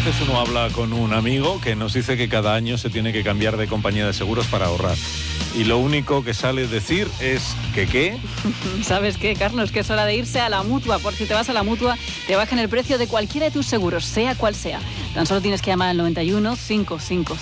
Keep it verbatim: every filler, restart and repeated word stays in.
veces uno habla con un amigo que nos dice que cada año se tiene que cambiar de compañía de seguros para ahorrar. Y lo único que sale decir es que ¿qué? ¿Sabes qué, Carlos? Que es hora de irse a la Mutua. Por si te vas a la Mutua, te bajan el precio de cualquiera de tus seguros, sea cual sea. Tan solo tienes que llamar al noventa y uno, cinco cinco